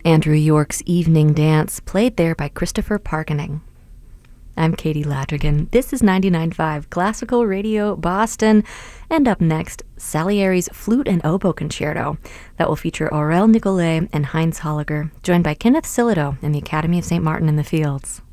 Andrew York's Evening Dance, played there by Christopher Parkening. I'm Katie Ladrigan. This is 99.5 Classical Radio Boston. And up next, Salieri's Flute and Oboe Concerto. That will feature Aurel Nicolet and Heinz Holliger, joined by Kenneth Sillito and the Academy of St. Martin in the Fields.